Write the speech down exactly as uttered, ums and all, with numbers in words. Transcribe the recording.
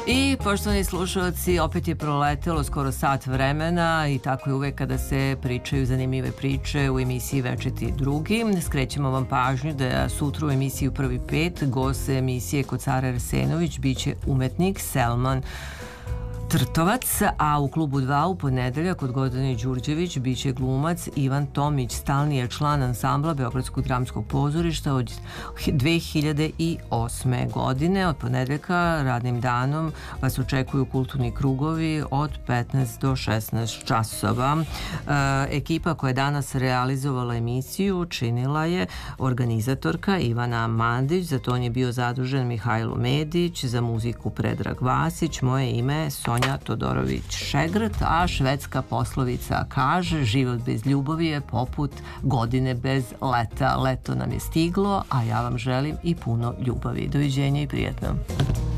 I poštovani slušalci, opet je proletelo skoro sat vremena i tako je uvek kada se pričaju zanimljive priče u emisiji Večiti drugi. Skrećemo vam pažnju da sutra u emisiji u Prvi pet gost emisije Kocara Arsenović biće umetnik Selman Trtovac, a u Klubu dva u ponedeljak kod Gordane Đurđević biće glumac Ivan Tomić, stalni je član ansambla Beogradskog dramskog pozorišta od dve hiljade osme. godine. Od ponedeljka radnim danom vas očekuju kulturni krugovi od petnaest do šesnaest časova. E, ekipa koja je danas realizovala emisiju činila je organizatorka Ivana Mandić, za to on je bio zadužen Mihajlo Medić, za muziku Predrag Vasić, moje ime je Sonja Todorović-Šegrt, a švedska poslovica kaže: život bez ljubavi je poput godine bez leta. Leto nam je stiglo, a ja vam želim i puno ljubavi. Doviđenja i prijatno.